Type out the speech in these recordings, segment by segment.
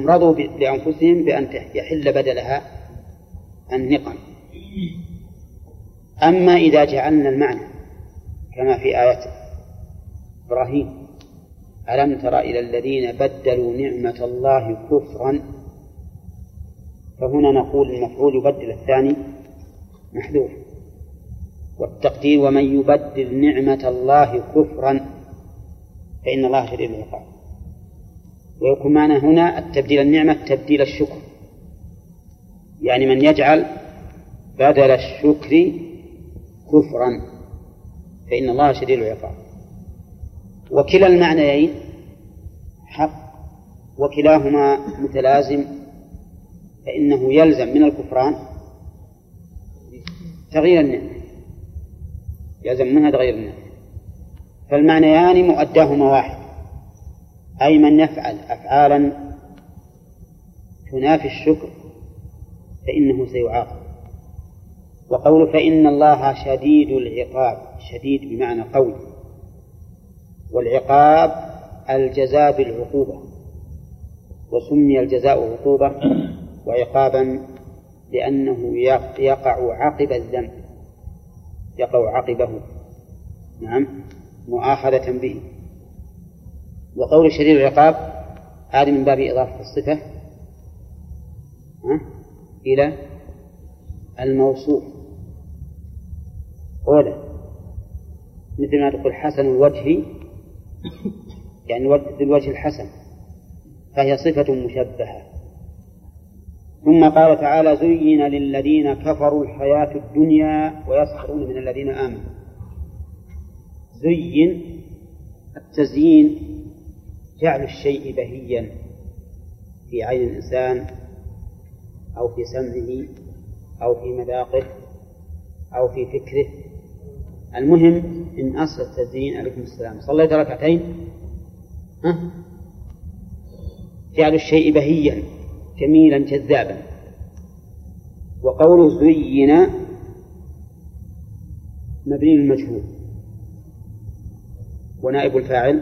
أنهم رضوا لأنفسهم بأن يحل بدلها النقم. أما إذا جعلنا المعنى كما في آية إبراهيم ألم تر إلى الذين بدلوا نعمة الله كفرا، فهنا نقول المفعول يبدل الثاني محذوف، والتقدير ومن يبدل نعمة الله كفرا فإن الله شديد العقاب. ويكون معنا هنا التبديل النعمة تبديل الشكر، يعني من يجعل بدل الشكر كفرا فإن الله شديد العقاب. وكلا المعنيين حق وكلاهما متلازم، فإنه يلزم من الكفران تغيير النعمة، يلزم منها تغيير النعمة. فالمعنيان مؤداهما واحد، أي من يفعل أفعالا تنافي الشكر فإنه سيعاقب. وقول فإن الله شديد العقاب، شديد بمعنى قوي، والعقاب الجزاء بالعقوبة، وسمي الجزاء عقوبة وعقابا لأنه يقع عقب الذنب، يقع عقبه، نعم، مؤاخذة به. وقول شديد العقاب هذا من باب إضافة الصفة إلى الموصوف. أولا مثل ما تقول حسن الوجه، يعني ذو الوجه الحسن، فهي صفة مشبهة. ثم قال تعالى زين للذين كفروا الحياة الدنيا ويسخرون من الذين آمنوا. زين، التزيين جعل الشيء بهيا في عين الإنسان أو في سمعه أو في مذاقه أو في فكره. المهم إن أصل التزيين عليكم السلام صليت ركعتين جعل الشيء بهيا جميلا جذابا. وقول زين مبني المجهول ونائب الفاعل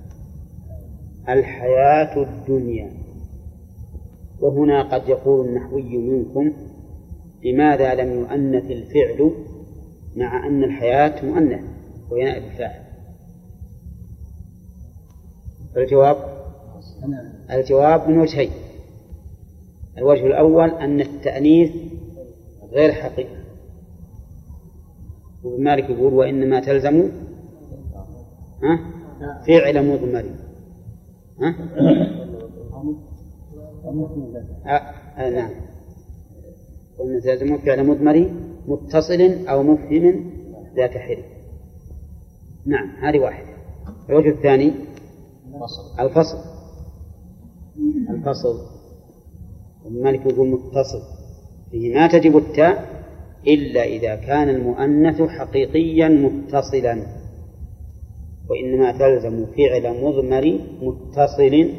الحياة الدنيا. وهنا قد يقول النحوي منكم لماذا لم يؤنث الفعل مع أن الحياة مؤنث وهي نائب الفاعل؟ الجواب من وجهين. الوجه الأول أن التأنيث غير حقيقي، وابن مالك يقول وإنما تلزم فعل مضمر. نعم، قلنا تلزم فعل مضمر متصل أو مفهم ذات حرف. نعم، هذه واحدة. الوجه الثاني الفصل ابن مالك يقول متصل فيه ما تجب التاء إلا إذا كان المؤنث حقيقيا متصلا، وإنما تلزم فعل مضمر متصل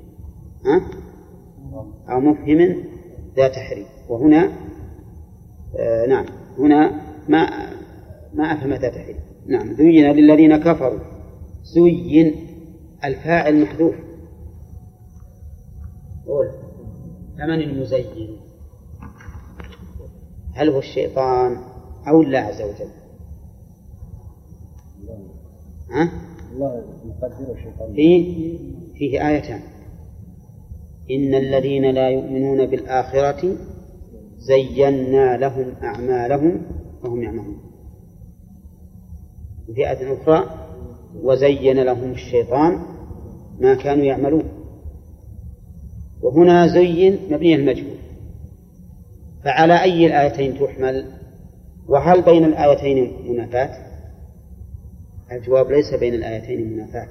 أو مفهم ذات حرف. وهنا نعم هنا ما أفهم ذات حرف. نعم، زين للذين كفروا. زين الفاعل محذوف، فمن المزين؟ هل هو الشيطان أو الله عز وجل؟ الله يقدر الشيطان. فيه آيتان: إن الذين لا يؤمنون بالآخرة زينا لهم أعمالهم وهم يعملون. وفي آية أخرى: وزين لهم الشيطان ما كانوا يعملون. وهنا زين مبني المجهول، فعلى أي الآيتين تحمل؟ وهل بين الآيتين منافاة؟ الجواب ليس بين الآيتين منافاة،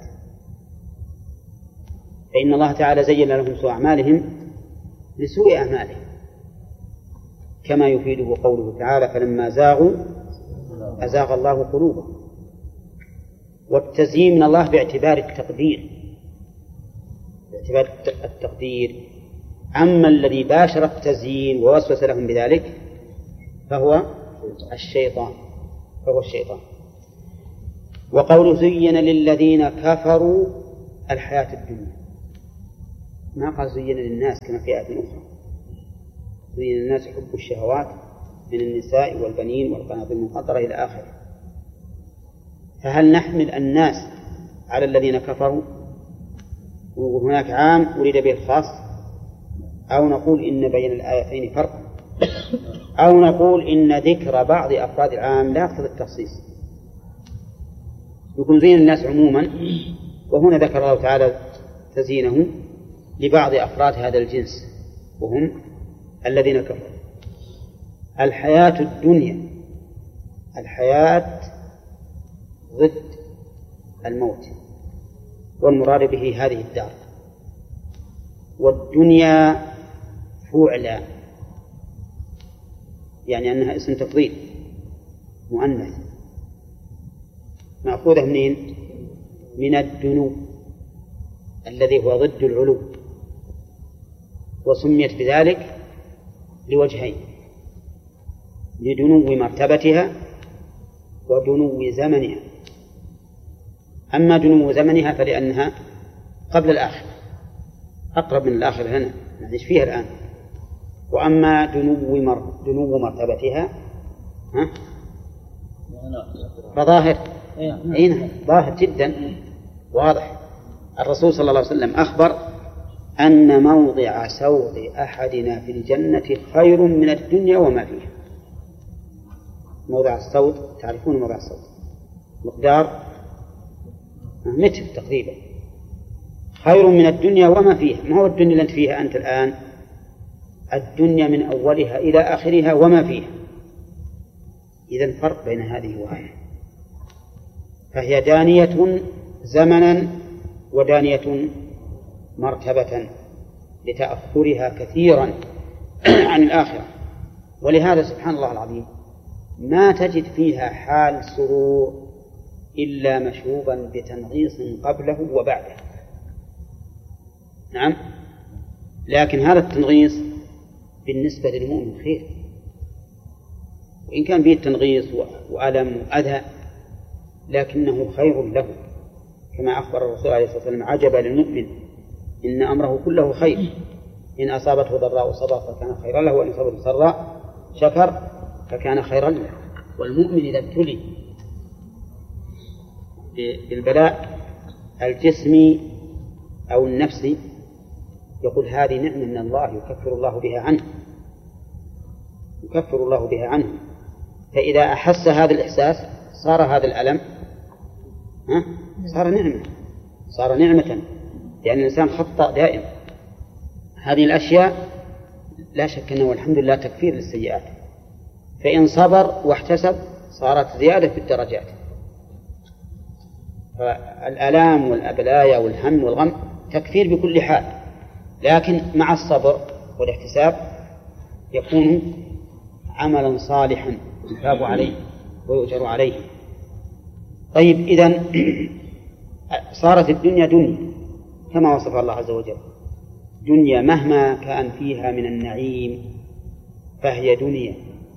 فإن الله تعالى زين لهم سوء أعمالهم لسوء أعمالهم، كما يفيده قوله تعالى فلما زاغوا أزاغ الله قلوبهم. والتزيين من الله باعتبار التقدير. أما الذي باشر التزيين ووسوس لهم بذلك فهو الشيطان. وقول زين للذين كفروا الحياة الدنيا، ما قال زين للناس كما في آية أخرى زين للناس حب الشهوات من النساء والبنين والقناطير المقنطرة إلى آخره. فهل نحمل الناس على الذين كفروا وهناك عام أريد به الخاص، أو نقول إن بين الآيتين فرق، أو نقول إن ذكر بعض أفراد العام لا يقتضي التخصيص، يكون زين الناس عموما، وهنا ذكر الله تعالى تزيينه لبعض أفراد هذا الجنس وهم الذين كفروا. الحياة الدنيا، الحياة ضد الموت، والمراد به هذه الدار، والدنيا فعلا يعني أنها اسم تفضيل مؤنث مأخوذة منين؟ من الدنو الذي هو ضد العلو، وسميت بذلك لوجهين: لدنو مرتبتها ودنو زمنها. أما دنو زمنها فلأنها قبل الآخرة أقرب من الآخرة لنا نعيش فيها الآن، وأما دنو مرتبتها فظاهر ظاهر جدا واضح. الرسول صلى الله عليه وسلم أخبر أن موضع سوط أحدنا في الجنة خير من الدنيا وما فيها. موضع السوط، تعرفون موضع السوط مقدار متر تقريبا، خير من الدنيا وما فيها. ما هو الدنيا اللي أنت فيها أنت الآن؟ الدنيا من أولها إلى آخرها وما فيها. إذن فرق بين هذه وهذه، فهي دانية زمنا ودانية مرتبة لتأخرها كثيرا عن الآخرة. ولهذا سبحان الله العظيم ما تجد فيها حال سرور إلا مشوبا بتنغيص قبله وبعده. نعم، لكن هذا التنغيص بالنسبة للمؤمن خير، وإن كان فيه تنغيص وألم وأذى لكنه خير له، كما أخبر الرسول عليه الصلاة والسلام: عجبا للمؤمن إن أمره كله خير، إن أصابته ضراء صبر فكان خيرا له، وإن أصابته سراء شكر فكان خيرا له. والمؤمن إذا ابتلي بالبلاء الجسمي أو النفسي يقول هذه نعمة من الله يكفر الله بها عنه. فإذا أحس هذا الإحساس صار هذا الألم صار نعمة، لأن الإنسان خطأ دائم. هذه الأشياء لا شك أنه والحمد لله تكفير للسيئات، فإن صبر واحتسب صارت زيادة في الدرجات. فالآلام والأبلايا والهم والغم تكفير بكل حال، لكن مع الصبر والاحتساب يكون عملا صالحا يثاب عليه ويؤجر عليه. طيب، إذن صارت الدنيا دنيا كما وصف الله عز وجل، دنيا مهما كان فيها من النعيم فهي دنيا.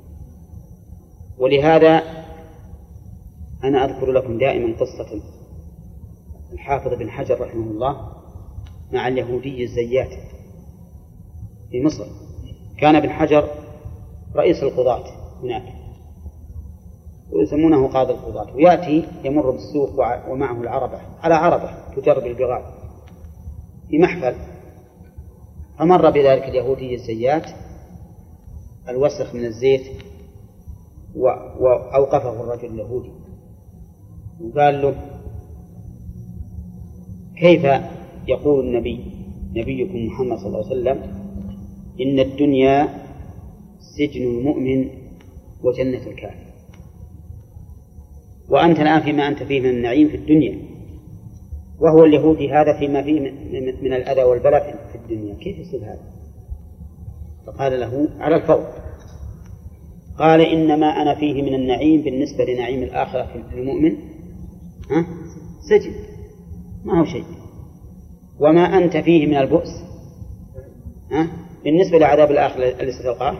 ولهذا أنا أذكر لكم دائما قصة الحافظ بن حجر رحمه الله مع اليهودي الزيات في مصر. كان ابن حجر رئيس القضاة هناك ويسمونه قاضي القضاة، ويأتي يمر بالسوق ومعه العربة على عربة تجر بالبغال في محفل، فمر بذلك اليهودي الزيات الوسخ من الزيت وأوقفه الرجل اليهودي وقال له: كيف يقول نبيكم محمد صلى الله عليه وسلم إن الدنيا سجن المؤمن وجنة الكافر، وأنت الآن فيما أنت فيه من النعيم في الدنيا، وهو اليهودي هذا فيما فيه من الأذى والبلاء في الدنيا، كيف يصير هذا؟ فقال له على الفور، قال: إنما أنا فيه من النعيم بالنسبة لنعيم الآخرة في المؤمن سجن، ما هو شيء، وما أنت فيه من البؤس بالنسبة لعذاب الآخرة الذي ستلقاه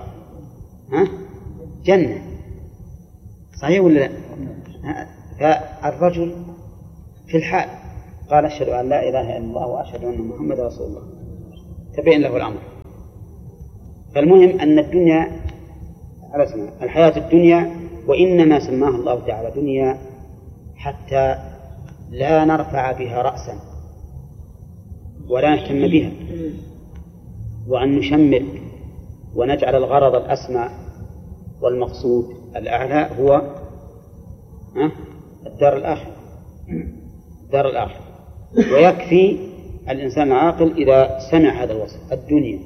جنة. صحيح ولا لا؟ فالرجل في الحال قال: أشهد أن لا إله إلا الله وأشهد أن محمد رسول الله. تبين له الأمر. فالمهم أن الدنيا على اسمها الحياة الدنيا، وإنما سماها الله تعالى دنيا حتى لا نرفع بها رأسا ولا نهتم بها، وأن نشمل ونجعل الغرض الأسمى والمقصود الأعلى هو الدار الآخرة. الدار الآخرة. ويكفي الإنسان العاقل إذا سمع هذا الوصف الدنيا.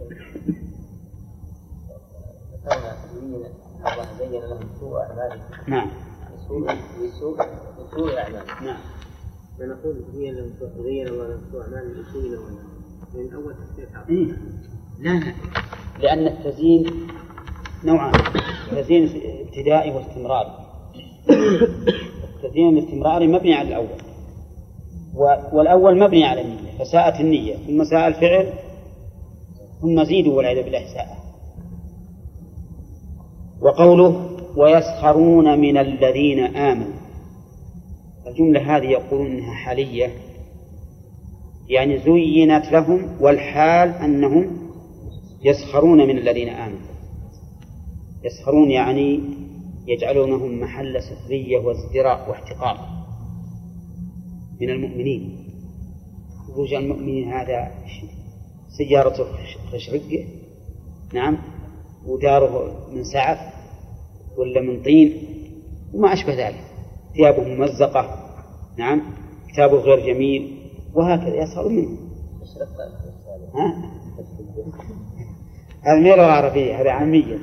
الله زين لهم سوء أعمالهم. نعم. سوء أعمالهم. نعم. نقول زين الله لهم سوء أعمالهم بسوء من أول تفسير. لا، لأن التزيين نوعان: تزيين ابتدائي واستمراري. التزيين الاستمراري مبني على الأول، والأول مبني على النية، فساءت النية ثم ساء الفعل ثم زيدوا والعياذ بالله ساء. وقوله ويسخرون من الذين آمنوا، الجملة هذه يقولون إنها حالية، يعني زينت لهم والحال أنهم يسخرون من الذين آمنوا. يسخرون يعني يجعلونهم محل سخرية وازدراء واحتقار من المؤمنين. خروج المؤمنين هذا سيارته خشرقة، نعم، وداره من سعف ولا من طين وما أشبه ذلك، ثيابه ممزقة، نعم، كتابه غير جميل، وهكذا يسخرون منه. هذا ميل عربية، هذا عامية.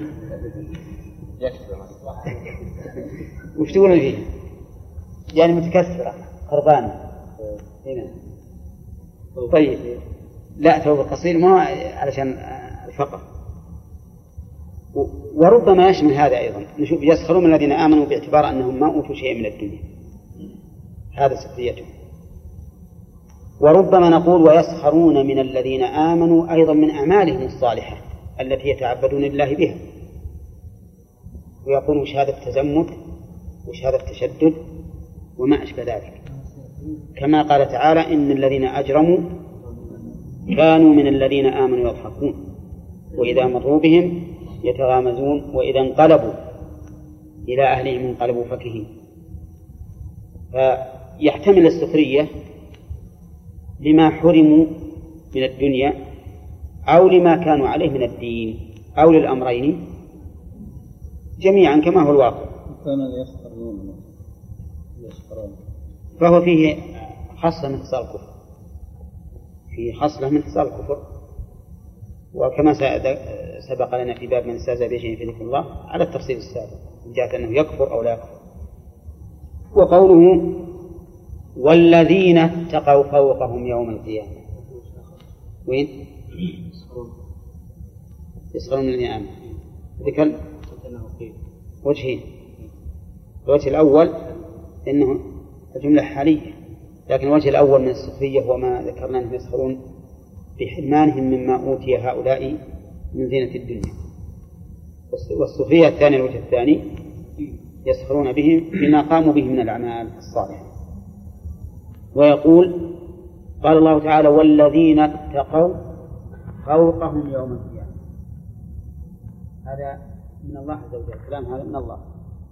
وش تقولون فيه؟ يعني متكسرة خربانة. هنا. طيب، لا ثوب قصير ما علشان الفقر. وربما يشمل هذا أيضا. نشوف يسخرون من الذين آمنوا باعتبار أنهم ما أوتوا شيئا من الدنيا، هذا سخريتهم. وربما نقول ويسخرون من الذين آمنوا أيضا من أعمالهم الصالحة التي يتعبدون الله بها، ويقولون وش هذا التزمت وش هذا التشدد وما أشبه ذلك، كما قال تعالى إن الذين أجرموا كانوا من الذين آمنوا يضحكون وإذا مروا بهم يتغامزون وإذا انقلبوا إلى أهلهم انقلبوا فكهين. فيحتمل السخرية لما حرموا من الدنيا أو لما كانوا عليه من الدين أو للأمرين جميعا كما هو الواقع. فهو فيه خصلة من خصال الكفر، فيه خصلة من خصال الكفر، وكما سبق لنا في باب من استهزأ بشيء في ذكر الله على التفصيل السابق من جهة أنه يكفر أو لا يكفر. وقوله والذين اتقوا فوقهم يوم القيامة، وين؟ يسخرون من الذين آمنوا. ذكر وجهين: الوجه الأول إنه الجملة حالية، لكن الوجه الأول من السخرية هو ما ذكرنا أنهم يسخرون بحرمانهم مما أوتي هؤلاء من زينة الدنيا. والسخرية الثانية الوجه الثاني يسخرون بهم بما قاموا به من الأعمال الصالحة. ويقول قال الله تعالى والذين اتقوا فوقهم يوم القيامة، هذا من الله عز وجل، الكلام هذا من الله.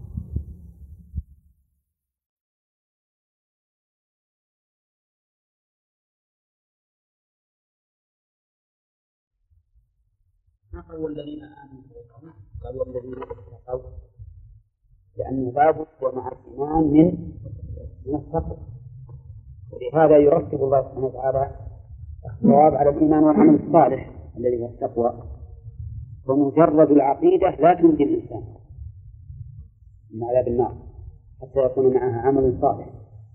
ما قالوا والذين آمنوا فوقهم، قالوا والذين اتقوا، لأنه باب ومع الإيمان من التقوى، ولهذا يرتب الله سبحانه وتعالى الثواب على الإيمان والعمل الصالح الذي هو التقوى. ومجرد العقيدة لا تنجي الإنسان من عذاب النار حتى يكون معها عمل صالح.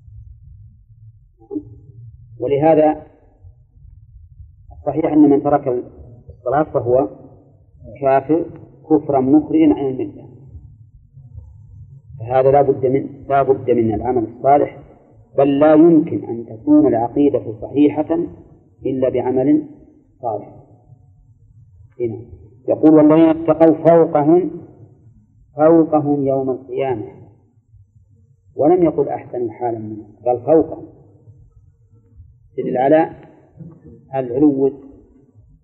ولهذا صحيح أن من ترك الصلاة فهو كافر كفرا مخرجا عن الملة، فهذا لا بد من العمل الصالح، بل لا يمكن أن تكون العقيدة صحيحة إلا بعمل صالح. هنا يقول والذين اتقوا فوقهم يوم القيامة، ولم يقل أحسن حالا منه، قال فوقهم، تدل على العلو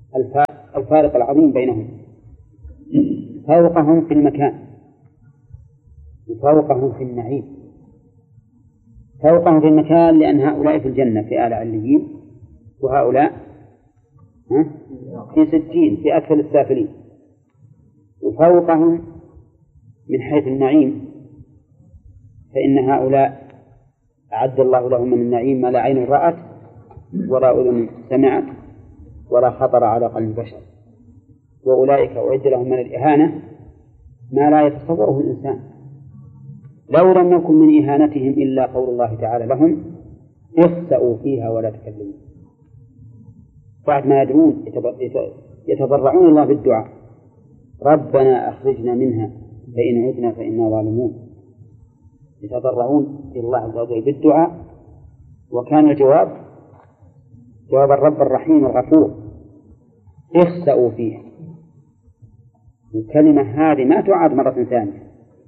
الفارق العظيم بينهم. فوقهم في المكان وفوقهم في النعيم. فوقهم في المكان لأن هؤلاء في الجنة في أعلى عليين، وهؤلاء في سجين في أسفل السافلين. وفوقهم من حيث النعيم فإن هؤلاء أعد الله لهم من النعيم ما لا عين رأت ولا أذن سمعت ولا خطر على قلب بشر. وأولئك أعد لهم من الإهانة ما لا يتصوره الإنسان. لو لم يكن من إهانتهم إلا قول الله تعالى لهم اخسأوا فيها ولا تكلموا. بعد ما يدعون يتضرعون الله بالدعاء ربنا أخرجنا منها فإن عدنا فإنا ظالمون. يتضرعون إلى الله عز وجل بالدعاء، وكان الجواب جواب الرب الرحيم الغفور اخسأوا فيها. الكلمة هذه ما تعاد مرة ثانية.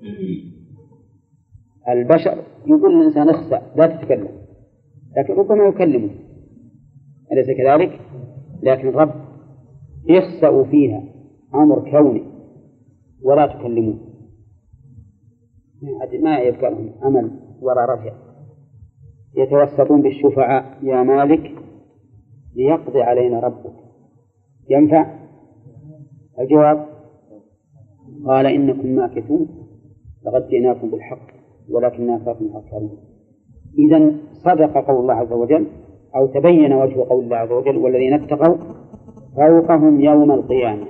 البشر يقول الإنسان اخسأ لا تتكلم، لكن ربما يكلمه، أليس كذلك؟ لكن الرب اخسأوا فيها أمر كوني ولا تكلمون. ما يبقى لهم أمل ولا رجع. يتوسطون بالشفعاء يا مالك ليقضي علينا ربك. ينفع؟ الجواب قال إنكم ماكثون لقد جئناكم بالحق ولكن أكثركم الكافرون. إذن صدق قول الله عز وجل أو تبين وجه قول الله عز وجل والذين اتقوا فوقهم يوم القيامة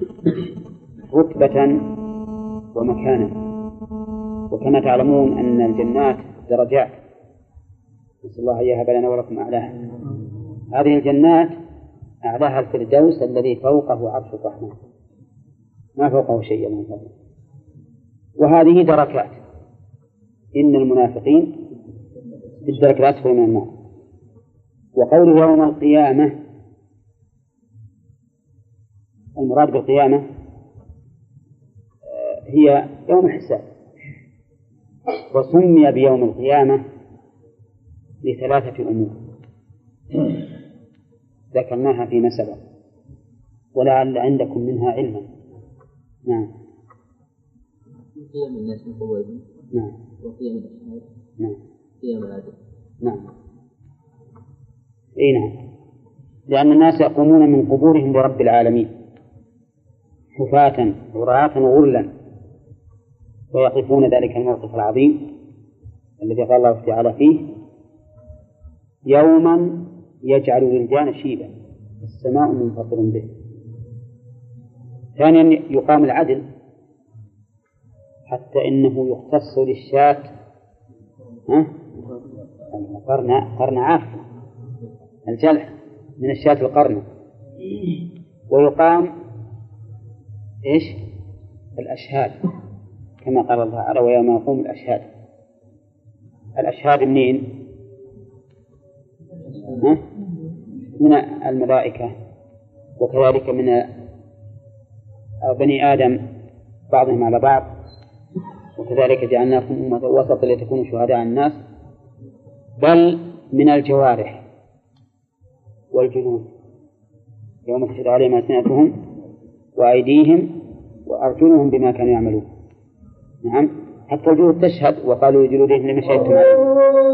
رتبة ومكانا. وكما تعلمون أن الجنات درجات، نسأل الله أن يهب لنا ولكم أعلاها. هذه الجنات أعلاها الفردوس الذي فوقه عرش الرحمن، ما فوقه شيء من فضله. وهذه دركات، إن المنافقين في الدرك الأسفل من النار. وقوله يوم القيامة المراد بالقيامة هي يوم الحساب، وسمي بيوم القيامة لثلاثة أمور ذكرناها فيما سبق ولعل عندكم منها علما. نعم. قيام الناس من قبورهم. نعم. وقيام الأشهاد. نعم. قيام العدل. نعم. أي نعم، لأن الناس يقومون من قبورهم لرب العالمين حفاة عراة غرلا، ويقفون ذلك الموقف العظيم الذي قال الله تعالى فيه يوما يجعل الولدان شيبا السماء منفطر به. ثانيا يقام العدل، حتى إنه يختص للشاة قرن عافية الجلح من الشاة القرن. ويقام إيش الأشهاد كما قال الله تعالى ويوم يقوم الأشهاد. الأشهاد منين؟ من الملائكة، وكذلك من بني آدم بعضهم على بعض، وكذلك جعلناكم أمة وسطا لتكونوا شهداء على الناس، بل من الجوارح والجنود يوم تشهد عليهم ألسنتهم وأيديهم وأرجلهم بما كانوا يعملون. نعم، حتى الجنود تشهد وقالوا لجلودهم لما شهدتم عليهم.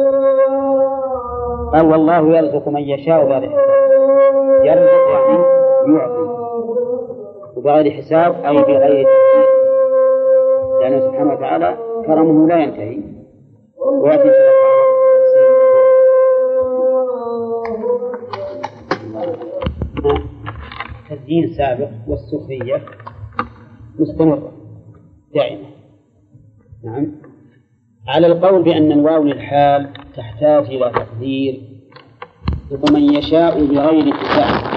قال والله يرزق من يشاء بغير حساب. يرزق يعني يعطي، وبغير حساب أي بغير تحديد، لأنه سبحانه وتعالى كرمه لا ينتهي. ويأتي التزيين سابق والسخرية مستمرة دائما. نعم، على القول بأن الواو للحال تحتاج إلى تقدير ومن يشاء بغير حساب.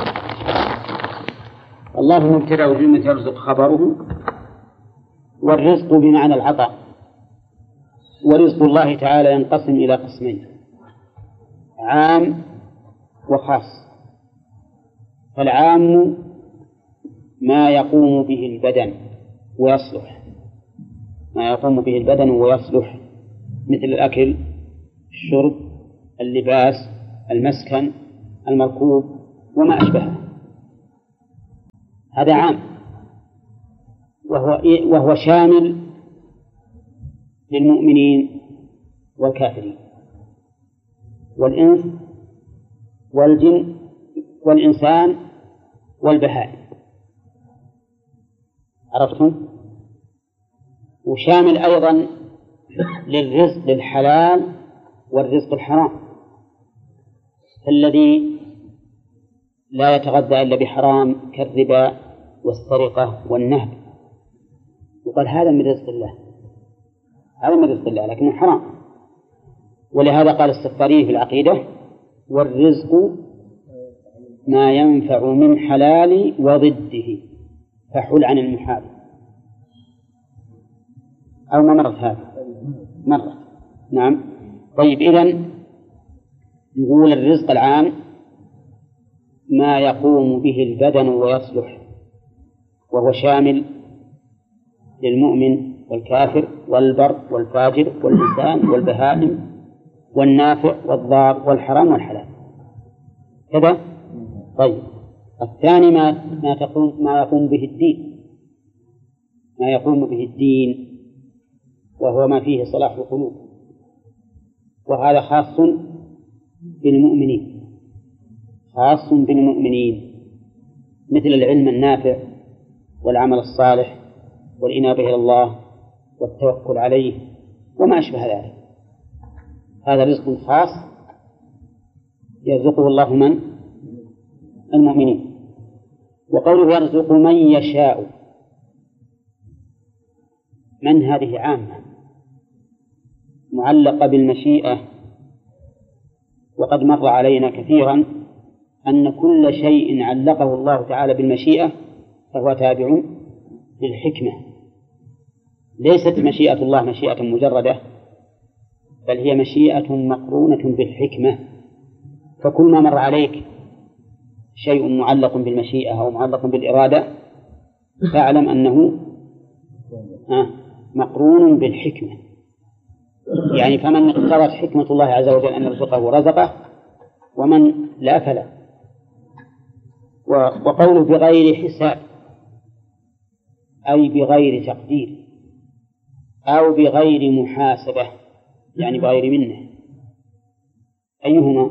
الله مبتدأ وجملة يرزق خبره، والرزق بمعنى العطاء. ورزق الله تعالى ينقسم إلى قسمين، عام وخاص. فالعام ما يقوم به البدن ويصلح، ما يقوم به البدن ويصلح، مثل الأكل، الشرب، اللباس، المسكن، المركوب وما أشبهه. هذا عام، وهو شامل للمؤمنين والكافرين والإنس والجن والإنسان والبهائم، عرفتم؟ وشامل أيضا للرزق الحلال والرزق الحرام، فالذي لا يتغذى إلا بحرام كالربا والسرقة والنهب يقال هذا من رزق الله، هذا من رزق الله لكنه حرام. ولهذا قال السفاري في العقيدة: والرزق ما ينفع من حلال وضده فحل عن المحال. أو ما مرت هذا؟ مرت، نعم. طيب، إذن نقول الرزق العام ما يقوم به البدن ويصلح، وهو شامل للمؤمن والكافر والبر والفاجر والإنسان والبهائم والنافع والضار والحرام والحلال كذا. طيب، الثاني ما يقوم به الدين، ما يقوم به الدين وهو ما فيه صلاح القلوب، وهذا خاص بالمؤمنين، خاص بالمؤمنين، مثل العلم النافع والعمل الصالح والإنابة إلى الله والتوكل عليه وما أشبه ذلك. هذا رزق خاص يرزقه الله من؟ المؤمنين. وقوله يرزق من يشاء، من هذه عامة معلقة بالمشيئة، وقد مر علينا كثيرا أن كل شيء علقه الله تعالى بالمشيئة فهو تابع للحكمة. ليست مشيئة الله مشيئة مجردة، بل هي مشيئة مقرونة بالحكمة. فكل ما مر عليك شيء معلق بالمشيئة أو معلق بالإرادة فاعلم أنه مقرون بالحكمة. يعني فمن اقتضت حكمة الله عز وجل أن يرزقه رزقه، ومن لا فلا. وقوله بغير حساب أي بغير تقدير أو بغير محاسبة، يعني بغير منه. أيهما؟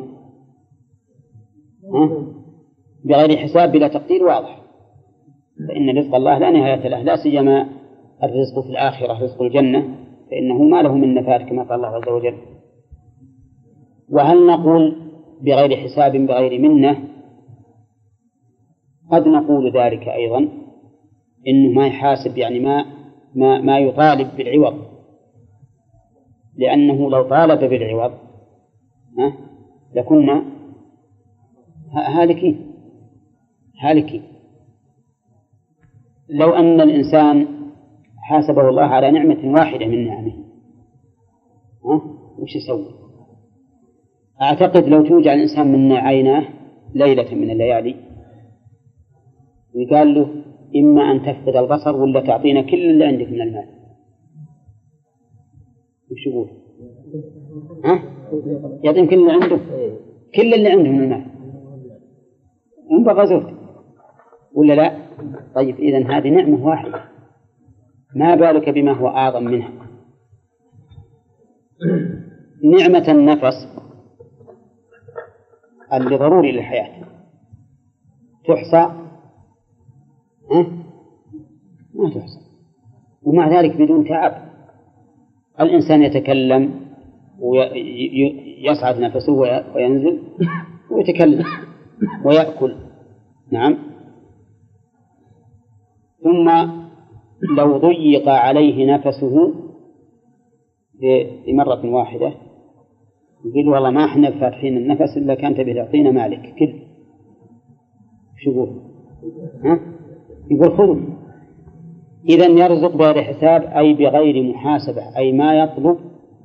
بغير حساب بلا تقدير واضح، فإن رزق الله لا نهاية له، لا سيما الرزق في الآخرة رزق الجنة، فإنه ما له من نفاد كما قال الله عز وجل. وهل نقول بغير حساب بغير منة؟ قد نقول ذلك أيضا، إنه ما يحاسب يعني ما يطالب بالعوض، لأنه لو طالب بالعوض لكنا هالكين. لو أن الإنسان حاسبه الله على نعمة واحدة من نعمه وش يسوي؟ أعتقد لو توجع الإنسان من عيناه ليلة من الليالي وقال له إما أن تفقد البصر ولا تعطينا كل اللي عندك من المال، وش يقول؟ يعطينا كل اللي عنده، كل اللي عنده من المال وانبغى زوجته ولا لا؟ طيب، إذن هذه نعمة واحدة، ما بالك بما هو أعظم منها. نعمة النفس اللي ضروري للحياة تحصى؟ ما تحصى، ومع ذلك بدون تعب الإنسان يتكلم ويصعد نفسه وينزل ويتكلم ويأكل، نعم. ثم لو ضيق عليه نفسه بمرة واحدة يقول والله ما احنا فاتحين النفس إلا كان تبي تعطينا مالك كل شو يقول؟ يقول خذوا. إذن يرزق بغير حساب أي بغير محاسبة، أي ما يطلب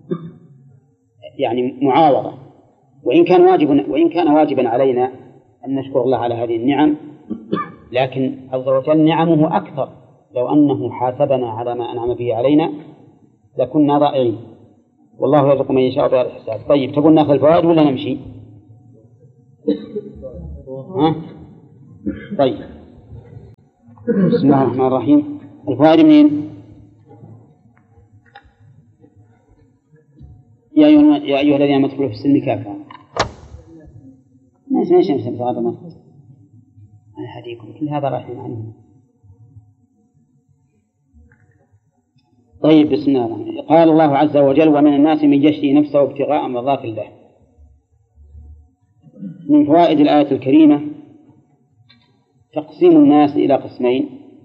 يعني معاوضة، وإن كان واجبا علينا أن نشكر الله على هذه النعم، لكن عز وجل نعمه أكثر. لو أنه حاسبنا على ما أنعم به علينا لكنا ضائعين. والله يرزق من يشاء بغير حساب. طيب، تقول ناخذ الفوائد ولا نمشي؟ طيب، بسم الله الرحمن الرحيم. الفوائد منين؟ يا أيها الذين آمنوا ادخلوا في السلم كافة. ماشي هذا ما أنا هديكم كل هذا رايحين عنه. طيب بسم الله الرحمن الرحيم. قال الله عز وجل: ومن الناس من يشري نفسه ابتغاء مرضات الله. من فوائد الآية الكريمة تقسيم الناس إلى قسمين.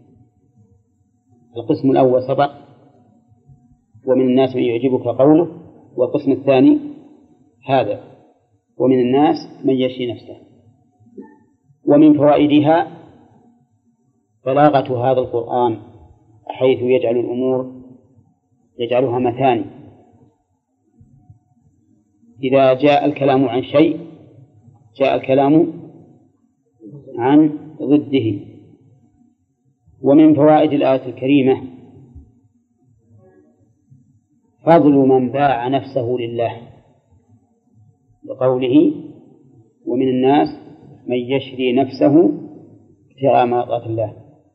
القسم الأول سبق: ومن الناس من يعجبك قوله، والقسم الثاني هذا: ومن الناس من يشري نفسه. ومن فوائدها بلاغة هذا القرآن حيث يجعل الأمور يجعلها مثاني. إذا جاء الكلام عن شيء جاء الكلام عن ضده. ومن فوائد الآية الكريمة فضل من باع نفسه لله، بقوله: ومن الناس من يشري نفسه ابتغاء مرضات الله.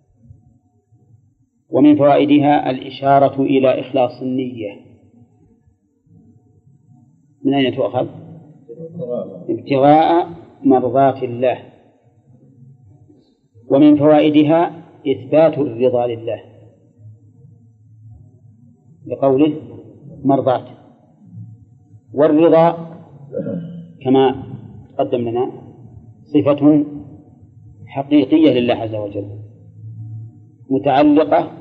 ومن فوائدها الإشارة إلى إخلاص النية. من أين تؤخذ؟ ابتغاء مرضات الله. ومن فوائدها إثبات الرضا لله، بقوله: مرضات. والرضا كما تقدم لنا صفة حقيقية لله عز وجل متعلقة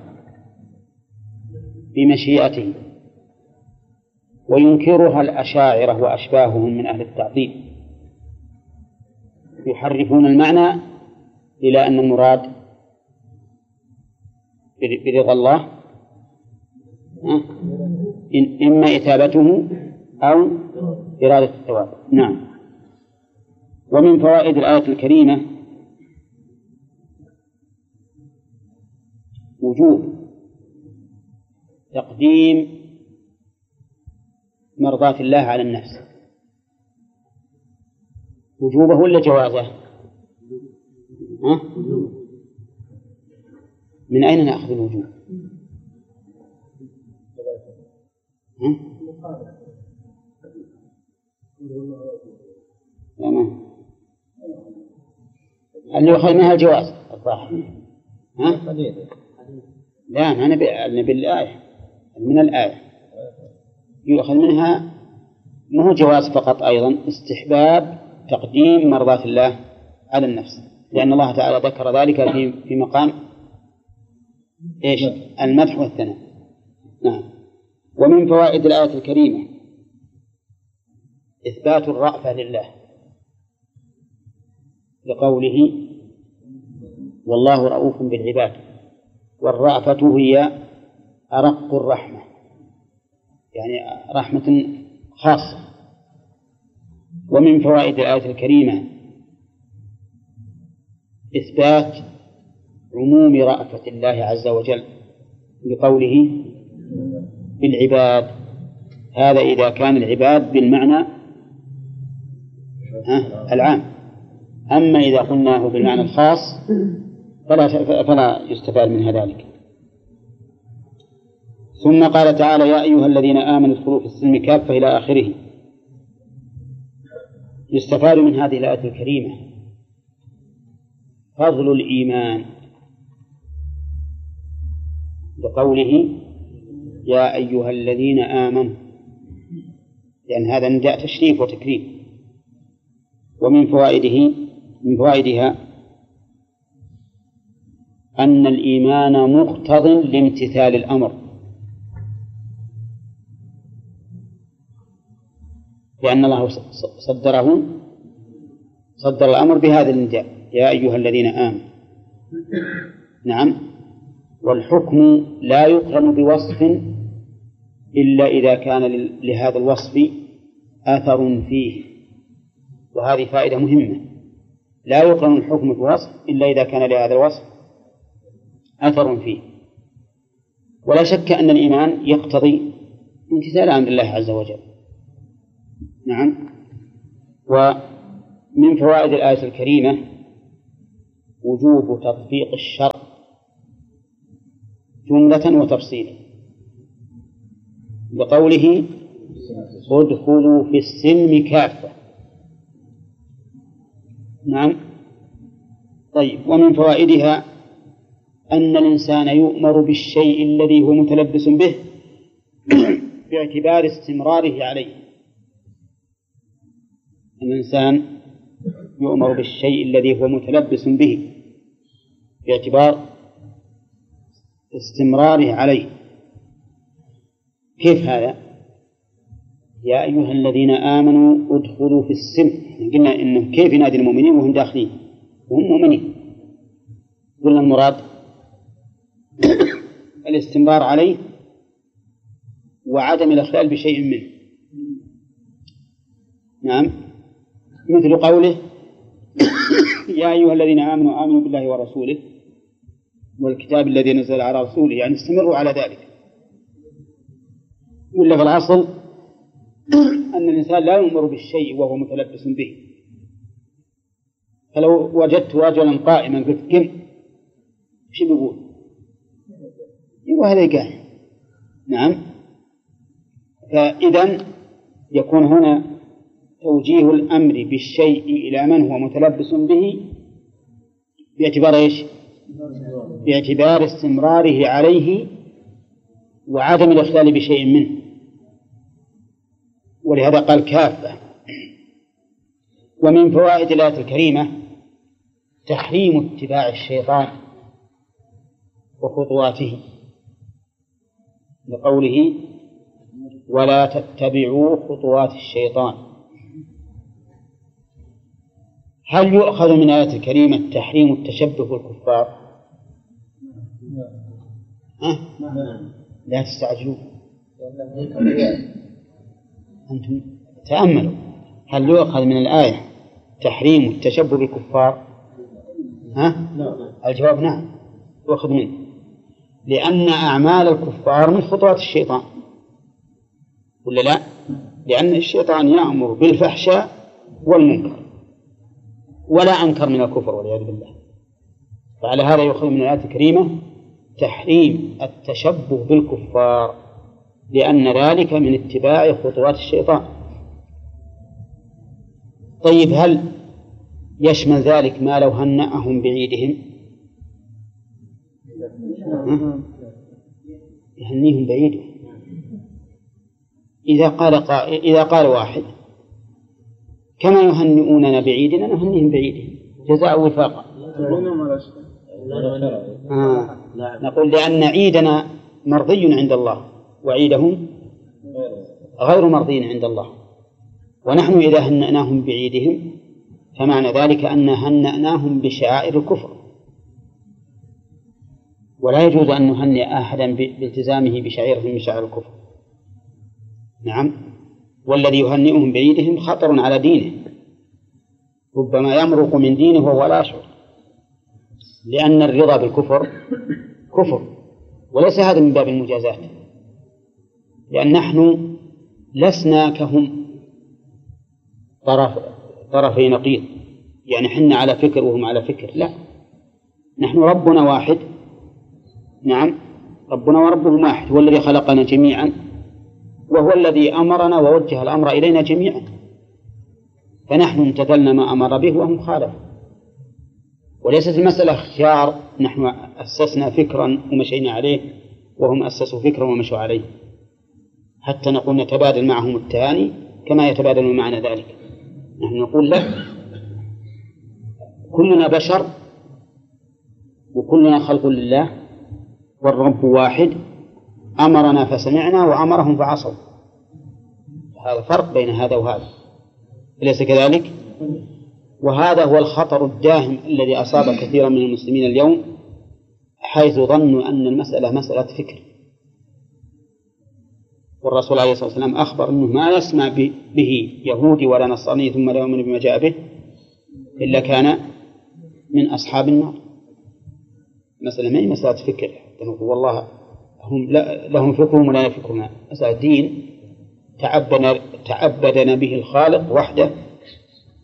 بمشيئته، وينكرها الأشاعرة وأشباههم من أهل التعطيل، يحرفون المعنى إلى أن المراد برضا الله إما إثابته أو إرادة الثواب. نعم. ومن فوائد الآية الكريمة وجوب تقديم مرضاة الله على النفس. وجوبه ولا جوازه؟ من أين نأخذ الوجوب؟ اللي يأخذ منها الجواز الظاهر. لا أنا بالآية، من الآية يؤخذ منها مو جواز فقط، أيضا استحباب تقديم مرضاة الله على النفس، لأن الله تعالى ذكر ذلك في مقام إيش؟ المدح والثناء. نعم. ومن فوائد الآية الكريمة إثبات الرأفة لله، لقوله: والله رؤوف بالعباد. والرأفة هي أرق الرحمة، يعني رحمة خاصة. ومن فوائد الآية الكريمة إثبات عموم رأفة الله عز وجل، بقوله: بالعباد. هذا إذا كان العباد بالمعنى العام، أما إذا قلناه بالمعنى الخاص فلا يستفاد منها ذلك. ثم قال تعالى: يا أيها الذين آمنوا ادخلوا في السلم كافة إلى آخره. يستفاد من هذه الآية الكريمة فضل الإيمان، بقوله: يا أيها الذين آمنوا، لأن هذا نداء تشريف وتكريم. ومن فوائدها أن الإيمان مقتض لامتثال الأمر، لأن الله صدر الأمر بهذا النداء: يا أيها الذين آمنوا. نعم. والحكم لا يقرن بوصف إلا إذا كان لهذا الوصف أثر فيه، وهذه فائدة مهمة. لا يقرن الحكم بوصف إلا إذا كان لهذا الوصف أثر فيه. ولا شك أن الإيمان يقتضي امتثال أمر الله عز وجل. نعم. ومن فوائد الآية الكريمة وجوب تطبيق الشرع جملة وتفصيلا بقوله ادخلوا في السلم كافة. نعم. طيب، ومن فوائدها أن الإنسان يؤمر بالشيء الذي هو متلبس به باعتبار استمراره عليه. الإنسان يؤمر بالشيء الذي هو متلبس به باعتبار استمراره عليه. كيف هذا؟ يا أيها الذين آمنوا ادخلوا في السلم. قلنا إنه كيف ينادي المؤمنين وهم داخلين وهم مؤمنين؟ قلنا المراد الاستمرار عليه وعدم الإخلال بشيء منه. نعم، مثل قوله يا أيها الذين آمنوا بالله ورسوله والكتاب الذي نزل على رسوله، يعني استمروا على ذلك. ولا في الأصل أن الإنسان لا يؤمر بالشيء وهو متلبس به. فلو وجدت رجلا قائما قلت قم، شو بيقول؟ يقول هذا قاعد. نعم. فإذن يكون هنا توجيه الأمر بالشيء إلى من هو متلبس به باعتبار إيش؟ باعتبار استمراره عليه وعدم الإخلال بشيء منه. ولهذا قال كافة. ومن فوائد الآية الكريمة تحريم اتباع الشيطان وخطواته لقوله ولا تتبعوا خطوات الشيطان. هل يؤخذ من الآية الكريمة تحريم التشبه بالكفار؟ لا تستعجلوا، أنتم تأملوا. هل يؤخذ من الآية تحريم التشبه بالكفار؟ الجواب نعم، يؤخذ منه، لأن أعمال الكفار من خطوات الشيطان، ولا لا؟ لأن الشيطان يأمر بالفحشاء والمنكر ولا أنكر من الكفر والعياذ بالله. فعلى هذا يؤخذ من الآية الكريمة تحريم التشبه بالكفار، لأن ذلك من اتباع خطوات الشيطان. طيب، هل يشمل ذلك ما لو هنأهم بعيدهم؟ يهنيهم بعيدهم. إذا قال واحد كما يهنئوننا بعيدنا نهنيهم بعيدهم جزاء وفاقا. نقول لأن عيدنا مرضي عند الله وعيدهم غير مرضي عند الله، ونحن إذا هنأناهم بعيدهم فمعنى ذلك أن هنأناهم بشعائر الكفر، ولا يجوز أن نهنئ أحدا بالتزامه بشعيرة من شعائر الكفر. نعم. والذي يهنئهم بعيدهم خطر على دينه، ربما يمرق من دينه وهو لا يشعر، لأن الرضا بالكفر كفر، وليس هذا من باب المجازات، لأن نحن لسنا كهم طرفي نقيض، يعني حنا على فكر وهم على فكر، لا، نحن ربنا واحد. نعم، ربنا وربهم واحد، هو الذي خلقنا جميعا وهو الذي أمرنا ووجه الأمر إلينا جميعا، فنحن امتثلنا ما أمر به وهم خالفوا. وليست المسألة اختيار، نحن أسسنا فكرا ومشينا عليه وهم أسسوا فكرا ومشوا عليه، حتى نقول نتبادل معهم التهاني كما يتبادل معنا ذلك. نحن نقول لا، كلنا بشر وكلنا خلق لله والرب واحد، أمرنا فسمعنا وأمرهم فعصوا. هذا فرق بين هذا وهذا، أليس كذلك؟ وهذا هو الخطر الداهم الذي أصاب كثيرا من المسلمين اليوم، حيث ظنوا أن المسألة مسألة فكر. والرسول عليه الصلاة والسلام أخبر أنه ما يسمع به يهودي ولا نصراني ثم لا يؤمن بما جاء به إلا كان من أصحاب النار. مسألة ما هي مسألة فكر، والله هم لهم فكرهم ولا فكرنا، مسألة دين تعبدنا به الخالق وحده،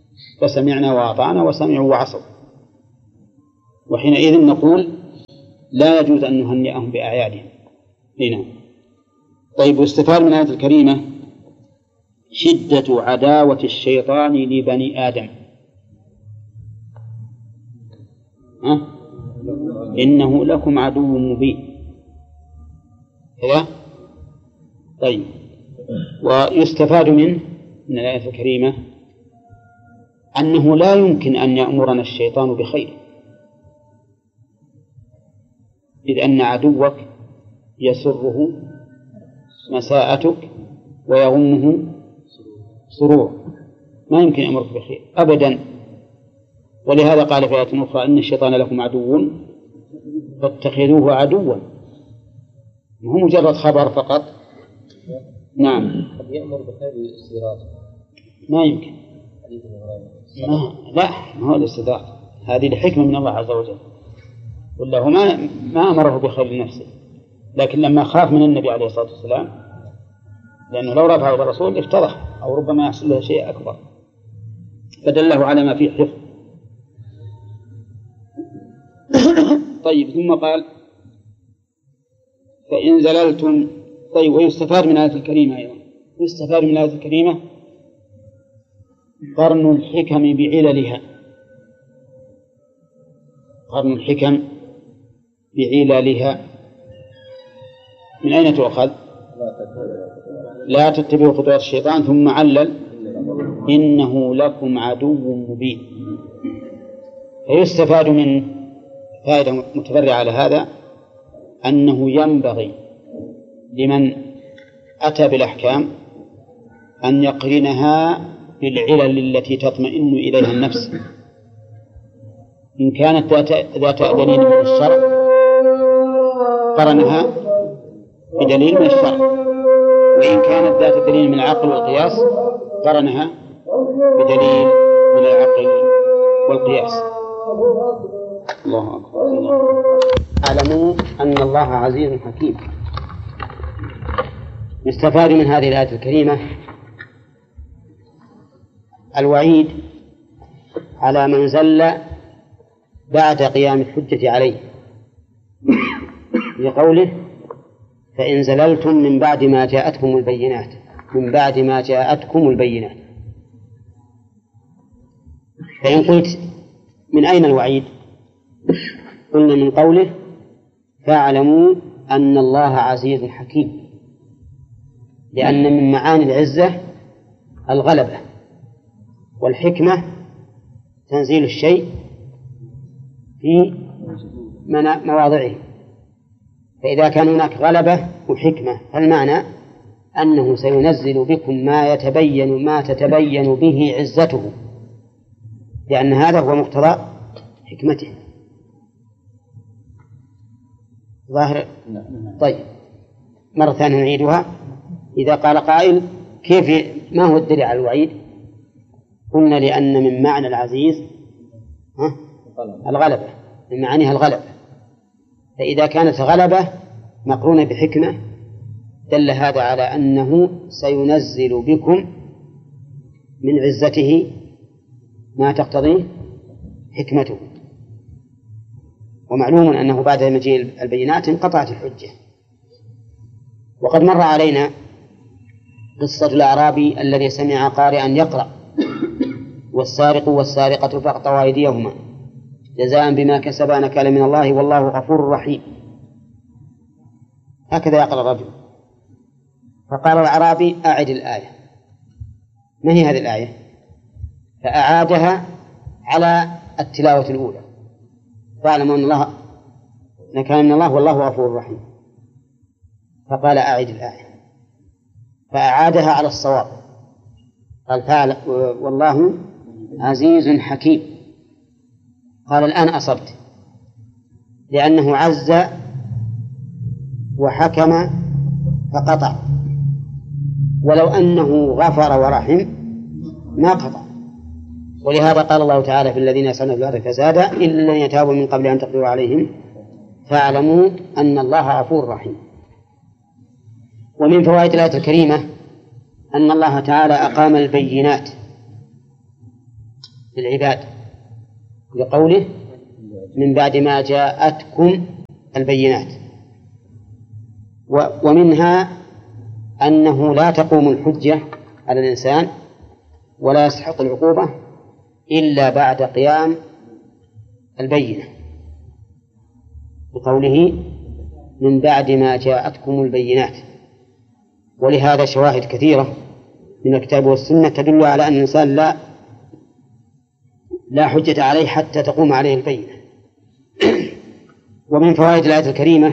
فسمعنا وأطعنا وسمعوا وعصوا. وحينئذ نقول لا يجوز أن نهنئهم بأعيادهم. هنا طيب، واستفاد من الآية الكريمة شدة عداوة الشيطان لبني آدم. إنه لكم عدو مبين كذا. طيب، ويستفاد من الآية الكريمة أنه لا يمكن أن يأمرنا الشيطان بخير، إذ أن عدوك يسره مساءتك ويغمه سرور، ما يمكن أمرك بخير أبدا. ولهذا قال في آية أخرى إن الشيطان لكم عدو فاتخذوه عدوا، هو مجرد خبر فقط. نعم، قد يأمر بخير الاستدراج. ما يمكن. لا، ما هو الاستدراج، هذه الحكمة من الله عز وجل، ولا هو ما أمره بخير لنفسه، لكن لما خاف من النبي عليه الصلاة والسلام، لأنه لو رفعه إلى الرسول افتضح أو ربما يحصل له شيء أكبر، فدله على ما فيه حفظ. طيب، ثم قال فإن زللتم. طيب، ويستفاد من الآية الكريمة أيضا، يستفاد من الآية الكريمة قرن الحكم بعللها. قرن الحكم بعللها من أين تؤخذ؟ لا تتبعوا خطوات الشيطان، ثم علل إنه لكم عدو مبين. فيستفاد من فائدة متفرعة على هذا أنه ينبغي لمن أتى بالأحكام أن يقرنها بالعلل التي تطمئن إليها النفس. إن كانت ذات دليل من الشرع قرنها بدليل من الشرع، وإن كانت ذات دليل من العقل والقياس قرنها بدليل من العقل والقياس. الله أكبر. الله. اعلموا أن الله عزيز حكيم. يستفاد من هذه الآية الكريمة الوعيد على من زل بعد قيام الحجة عليه، لقوله فإن زللتم من بعد ما جاءتكم البينات. من بعد ما جاءتكم البينات. فإن قلت من أين الوعيد؟ قلنا من قوله فاعلموا أن الله عزيز حكيم، لأن من معاني العزة الغلبة، والحكمة تنزيل الشيء في مواضعه. فإذا كان هناك غلبة وحكمة فالمعنى أنه سينزل بكم ما تتبين به عزته، لأن هذا هو مقتضى حكمته. ظاهر؟ طيب، مرة ثانية نعيدها. إذا قال قائل كيف ما هو الدليل على الوعيد؟ قلنا لأن من معنى العزيز الغلبة، من معانيها الغلبة، فإذا كانت غلبة مقرونة بحكمة دل هذا على أنه سينزل بكم من عزته ما تقتضيه حكمته. ومعلوم أنه بعد مجيء البينات انقطعت الحجة. وقد مر علينا قصة الأعرابي الذي سمع قارئا يقرأ والسارق والسارقة فاقطعوا أيديهما جزاء بما كسبا نكالا من الله والله غفور رحيم. هكذا يقرأ الرجل. فقال الأعرابي أعد الآية. ما هي هذه الآية؟ فأعادها على التلاوة الأولى، فاعلموا أن الله نكالا من الله والله غفور رحيم. فقال أعد الآية، فأعادها على الصواب، قال فعل والله عزيز حكيم. قال الآن أصبت، لأنه عز وحكم فقطع، ولو أنه غفر ورحم ما قطع. ولهذا قال الله تعالى في الذين يسعون في الأرض فسادا إلا أن يتابوا من قبل أن تقدروا عليهم فاعلموا أن الله غفور رحيم. ومن فوائد الآية الكريمة أن الله تعالى أقام البينات للعباد، لقوله من بعد ما جاءتكم البينات. ومنها أنه لا تقوم الحجة على الإنسان ولا يستحق العقوبة إلا بعد قيام البينة، بقوله من بعد ما جاءتكم البينات. ولهذا شواهد كثيرة من الكتاب والسنة تدل على أن الإنسان لا حجة عليه حتى تقوم عليه البينة. ومن فوائد الآية الكريمة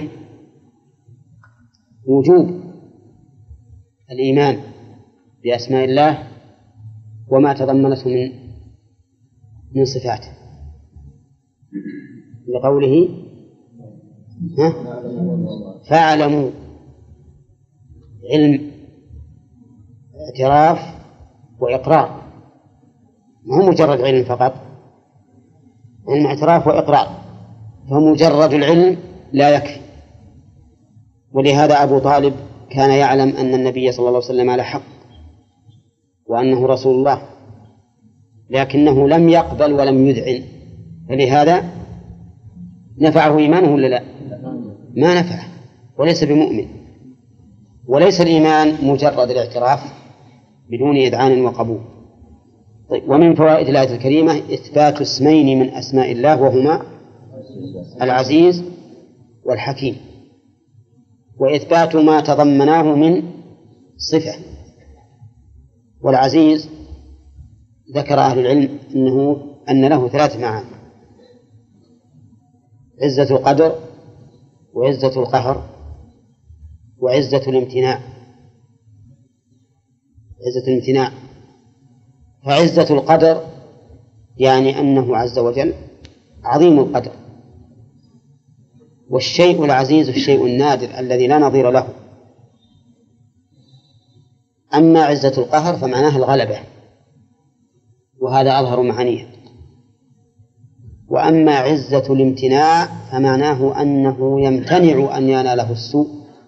وجوب الإيمان بأسماء الله وما تضمنته من صفاته، لقوله فاعلموا، علم اعتراف وإقرار، ما هو مجرد علم فقط، علم اعتراف وإقرار، فمجرد العلم لا يكفي. ولهذا أبو طالب كان يعلم أن النبي صلى الله عليه وسلم على حق وأنه رسول الله، لكنه لم يقبل ولم يذعن، فلهذا نفعه إيمانه ولا لا؟ ما نفعه، وليس بمؤمن. وليس الإيمان مجرد الاعتراف بدون إذعان وقبول. طيب، ومن فوائد الآية الكريمة إثبات اسمين من أسماء الله وهما العزيز والحكيم، وإثبات ما تضمناه من صفة. والعزيز ذكر أهل العلم أن له 3 معاني: عزة القدر، وعزة القهر، وعزة الامتناع. عزة الامتناع، فعزة القدر يعني أنه عز وجل عظيم القدر، والشيء العزيز الشيء النادر الذي لا نظير له. أما عزة القهر فمعناها الغلبة، وهذا أظهر معانيه. وأما عزة الامتناع فمعناه أنه يمتنع أن يناله السوء،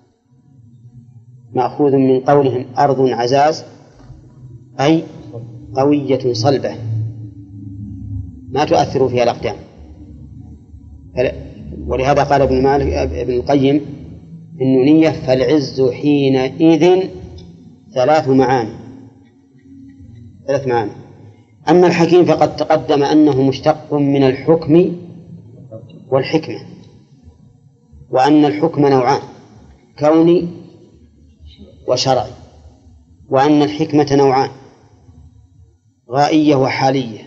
مأخوذ من قولهم أرض عزاز أي قوية صلبة ما تؤثر فيها الأقدام. ولهذا قال ابن القيم في النونية: فالعز حينئذ 3 معاني. أما الحكيم فقد تقدم أنه مشتق من الحكم والحكمة، وأن الحكم نوعان: كوني وشرعي، وأن الحكمة نوعان: غائية وحالية.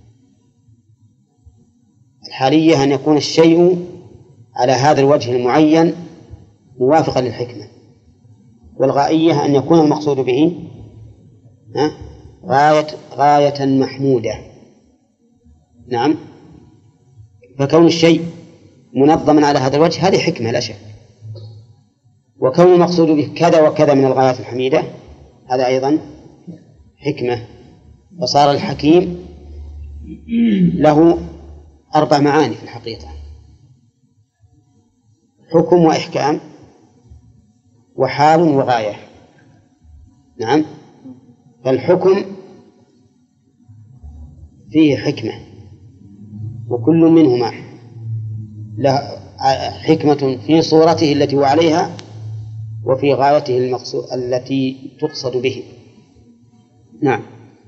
الحالية أن يكون الشيء على هذا الوجه المعين موافقا للحكمة، والغائية أن يكون المقصود به غاية محمودة. نعم، فكون الشيء منظما على هذا الوجه هذه حكمة لا شك، وكون المقصود به كذا وكذا من الغايات الحميدة هذا أيضا حكمة. فصار الحكيم له 4 معاني في الحقيقة: حكم وإحكام وحال وغاية. نعم، فالحكم فيه حكمة، وكل منهما له حكمة في صورته التي هو عليها وفي غايته المقصود التي تقصد به. نعم.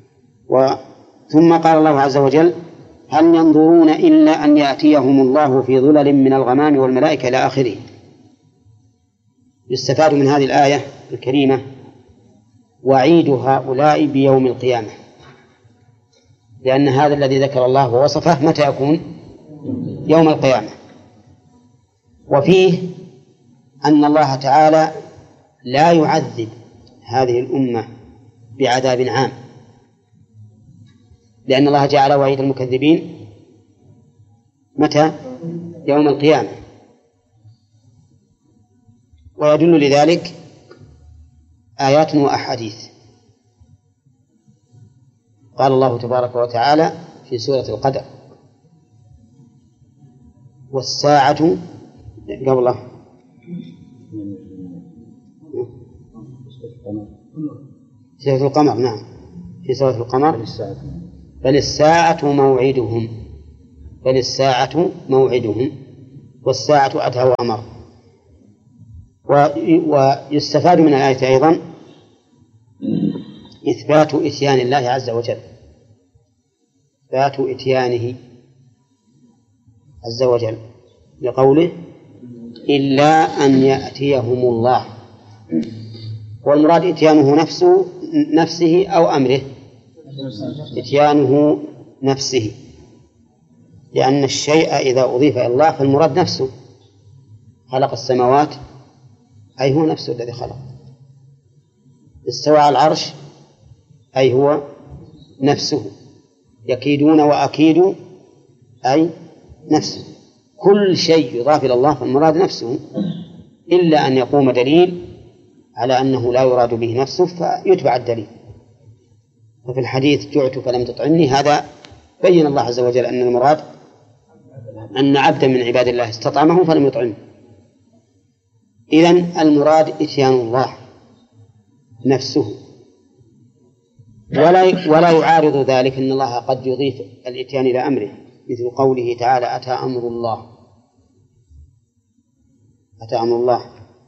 ثم قال الله عز وجل: هل ينظرون إلا أن يأتيهم الله في ظلل من الغمام والملائكة إلى آخره. يستفاد من هذه الآية الكريمة وعيد هؤلاء بيوم القيامة، لأن هذا الذي ذكر الله ووصفه متى يكون؟ يوم القيامة. وفيه أن الله تعالى لا يعذب هذه الأمة بعذاب عام، لأن الله جعل وعيد المكذبين متى؟ يوم القيامة. ويدل لذلك آيات وأحاديث. قال الله تبارك وتعالى في سورة القدر: والساعة قبله سورة القمر. نعم، في سورة القمر: بل الساعة موعدهم والساعة أدهى وأمر. ويستفاد من الآية أيضا إثبات إتيان الله عز وجل، إثبات إتيانه عز وجل لقوله إلا أن يأتيهم الله، والمراد إتيانه نفسه أو أمره، إتيانه نفسه، لأن الشيء إذا أضيف إلى الله فالمراد نفسه. خلق السماوات أي هو نفسه الذي خلق، استوى على العرش أي هو نفسه، يكيدون وأكيد أي نفسه. كل شيء يضاف إلى الله فالمراد نفسه، إلا أن يقوم دليل على أنه لا يراد به نفسه فيتبع الدليل. ففي الحديث جعت فلم تطعمني، هذا بين الله عز وجل أن المراد أن عبدا من عباد الله استطعمه فلم يطعمه. إذن المراد إتيان الله نفسه، ولا يعارض ذلك أن الله قد يضيف الإتيان إلى أمره، مثل قوله تعالى أتى أمر الله، أتى أمر الله،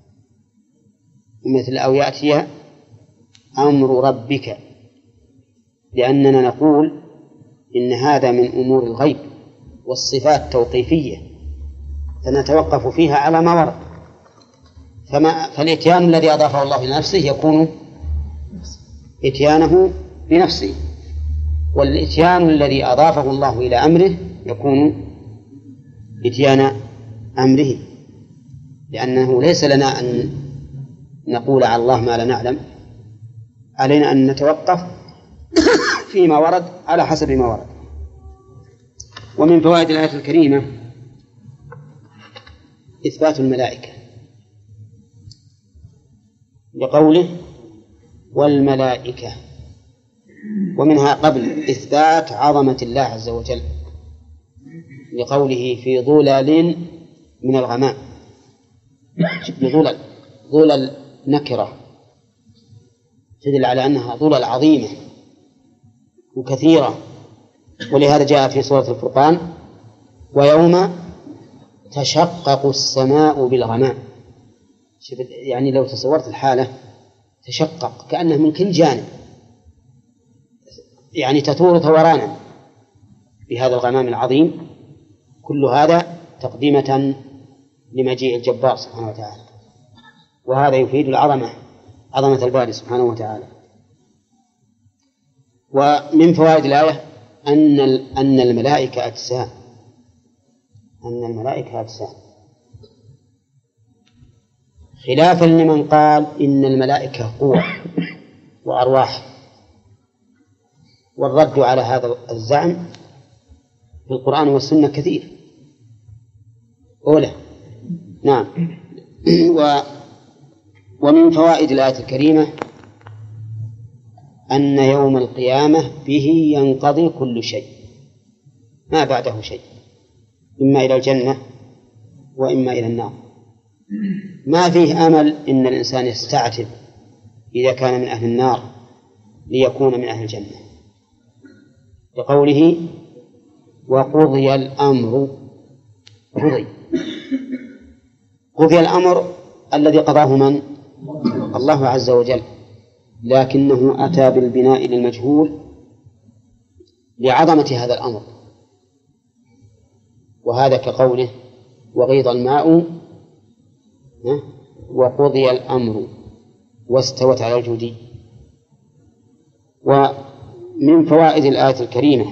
مثل أو يأتي أمر ربك، لأننا نقول إن هذا من أمور الغيب والصفات توقيفية فنتوقف فيها على ما ورد. فالإتيان الذي أضافه الله لنفسه يكون إتيانه بنفسه، والإتيان الذي أضافه الله إلى أمره يكون إتيان أمره، لأنه ليس لنا أن نقول على الله ما لا نعلم، علينا أن نتوقف فيما ورد على حسب ما ورد. ومن فوائد الآية الكريمة إثبات الملائكة لقوله والملائكة، ومنها قبل إثبات عظمة الله عز وجل لقوله في ظلل من الغمام، ظلل نكرة تدل على أنها ظلل عظيمة وكثيرة، ولهذا جاء في سورة الفرقان ويوم تشقق السماء بالغمام. يعني لو تصورت الحالة تشقق كأنه من كل جانب، يعني تثور ثورانا بهذا الغمام العظيم. كل هذا تقديمة لمجيء الجبار سبحانه وتعالى، وهذا يفيد العظمة، عظمة الباري سبحانه وتعالى. ومن فوائد الآية أن الملائكة أجسام، أن الملائكة أجسام، خلافا لمن قال إن الملائكة قوة وأرواح. والرد على هذا الزعم في القرآن والسنة كثير. أولى نعم. ومن فوائد الآية الكريمة أن يوم القيامة به ينقضي كل شيء، ما بعده شيء، إما إلى الجنة وإما إلى النار. ما فيه أمل إن الإنسان يستعتب إذا كان من أهل النار ليكون من أهل الجنة، لقوله وقضي الأمر. قضي الأمر الذي قضاه من؟ الله عز وجل، لكنه أتى بالبناء للمجهول لعظمة هذا الأمر، وهذا كقوله وغيض الماء وقضي الأمر واستوت على الجودي. ومن فوائد الآية الكريمة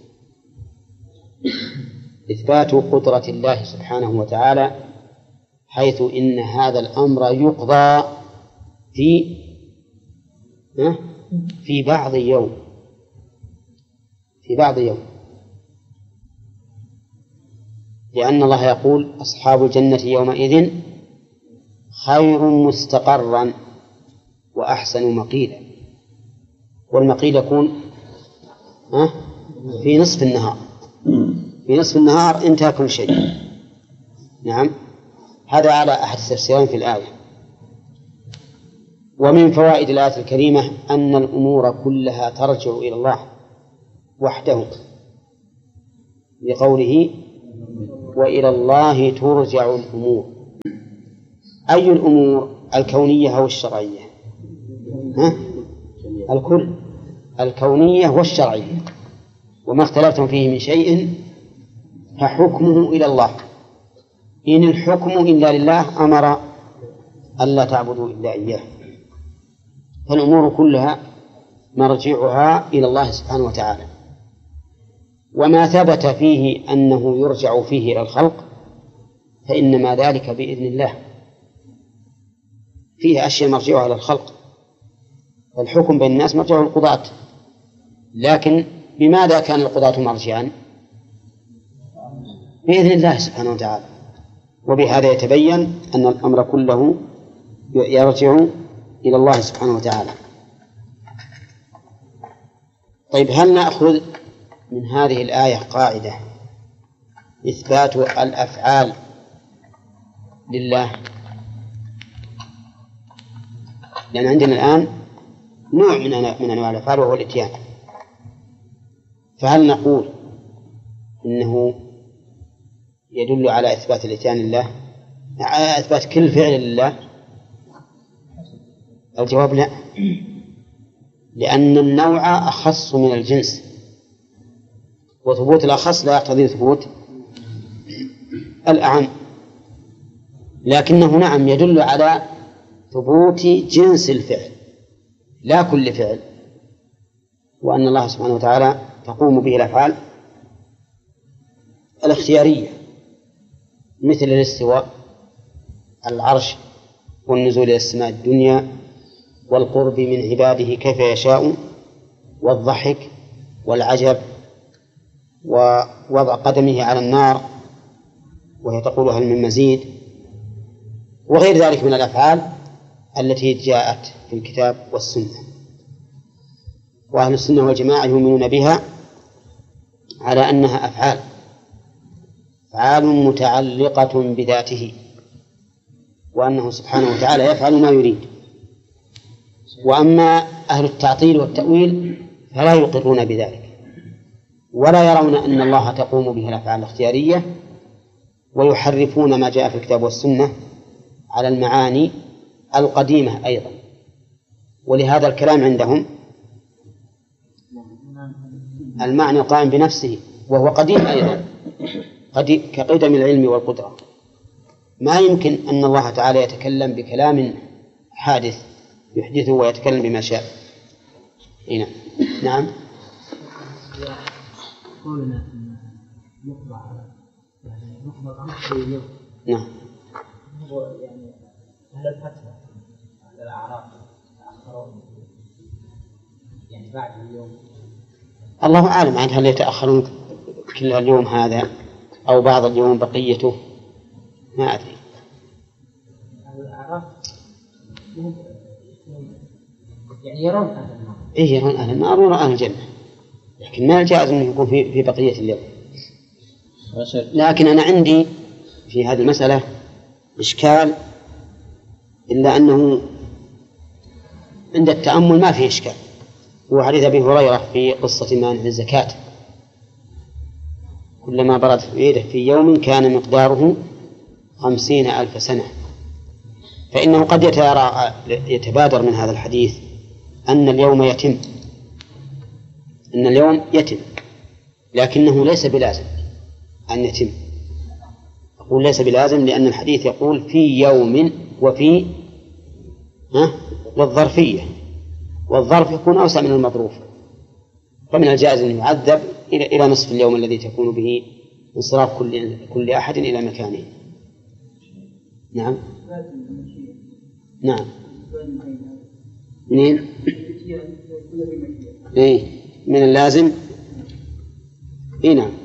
إثبات قدرة الله سبحانه وتعالى، حيث إن هذا الأمر يقضى في بعض يوم، لأن الله يقول أصحاب الجنة يومئذ خير مستقرا وأحسن مقيلا. والمقيل يكون في نصف النهار، في نصف النهار انتهى كل شيء. نعم، هذا على أحد التفسيرين في الآية. ومن فوائد الآية الكريمة أن الأمور كلها ترجع إلى الله وحده، لقوله وإلى الله ترجع الأمور. أي الأمور؟ الكونية أو الشرعية؟ الكل، الكونية والشرعية. وما اختلفتم فيه من شيء فحكمه إلى الله. إن الحكم إلا لله أمر ألا تعبدوا إلا إياه. فالأمور كلها مرجعها إلى الله سبحانه وتعالى. وما ثبت فيه أنه يرجع فيه إلى الخلق فإنما ذلك بإذن الله. فيه أشياء مرجعها إلى الخلق، فالحكم بين الناس مرجعه القضاة، لكن بماذا كان القضاة مرجعا؟ بإذن الله سبحانه وتعالى. وبهذا يتبين أن الأمر كله يرجع إلى الله سبحانه وتعالى. طيب، هل نأخذ من هذه الآية قاعدة إثبات الأفعال لله؟ لأن عندنا الآن نوع من أنواع الأفعال وهو الإتيان، فهل نقول إنه يدل على إثبات الإتيان لله، على إثبات كل فعل لله؟ الجواب لا، لأن النوع أخص من الجنس، وثبوت الأخص لا يقتضي ثبوت الأعم، لكنه نعم يدل على ثبوت جنس الفعل لا كل فعل، وأن الله سبحانه وتعالى تقوم به الأفعال الاختيارية مثل الاستواء على العرش والنزول إلى السماء الدنيا والقرب من عباده كيف يشاء والضحك والعجب ووضع قدمه على النار وهي تقول هل من مزيد، وغير ذلك من الأفعال التي جاءت في الكتاب والسنة. وأهل السنة والجماعة يؤمنون بها على أنها أفعال متعلقة بذاته، وأنه سبحانه وتعالى يفعل ما يريد. وأما أهل التعطيل والتأويل فلا يقرون بذلك ولا يرون أن الله تقوم به الأفعال الاختيارية، ويحرفون ما جاء في الكتاب والسنة على المعاني القديمة أيضا. ولهذا الكلام عندهم المعنى القائم بنفسه وهو قديم أيضا، كقدم العلم والقدرة. ما يمكن أن الله تعالى يتكلم بكلام حادث يحدثه ويتكلم بما شاء. هنا نعم. قولنا نقضى يعني نقضى الأمر في اليوم. نعم. هو يعني أهل الفتوى أهل الأعراف يتأخرون يعني بعد اليوم. الله أعلم عن هل يتأخرون كل اليوم هذا أو بعض اليوم بقيته، ما أدري. أهل الأعراف يعني يرون أهل النار. إيه، يرون أهل النار ويرون أهل الجنة، لكن ما الجائز أنه يكون في بقية اليوم. لكن أنا عندي في هذه المسألة إشكال، إلا أنه عند التأمل ما فيه إشكال. هو حديث أبي هريرة في قصة مانع الزكاة: كلما بردت يده في يوم كان مقداره 50,000 سنة. فإنه قد يتبادر من هذا الحديث أن اليوم يتم، لكنه ليس بلازم أن يتم. أقول ليس بلازم لأن الحديث يقول في يوم وفي للظرفية، والظرف يكون أوسع من المظروف، فمن الجائز أن يعذب إلى نصف اليوم الذي تكون به انصراف كل أحد إلى مكانه. نعم. نعم. منين؟ إيه، من اللازم. إيه نعم،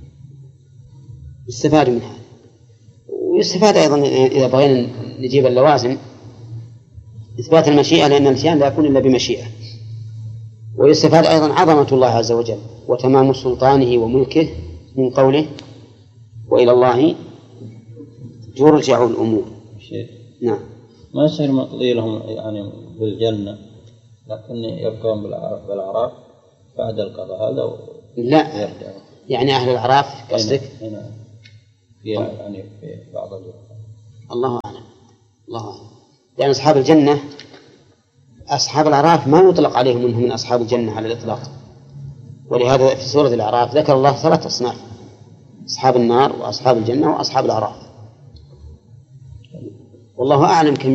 يستفاد من هذا. ويستفاد أيضا إذا بغينا نجيب اللوازم إثبات المشيئة، لأن الإتيان لا يكون إلا بمشيئة. ويستفاد أيضا عظمة الله عز وجل وتمام سلطانه وملكه من قوله وإلى الله ترجع الأمور. نعم. ما يصير مقضي لهم يعني بالجنة لكن يبقون بالأعراف بعد القضاء هذا لا يرجعون. يعني أهل الأعراف قصدك؟ يعني في بعض الوقت. الله أعلم. الله أعلم. لأن أصحاب الجنة أصحاب الأعراف ما يطلق عليهم أنهم من أصحاب الجنة على الإطلاق، ولهذا في سورة الأعراف ذكر الله 3 أصناف: أصحاب النار وأصحاب الجنة وأصحاب الأعراف. والله أعلم كم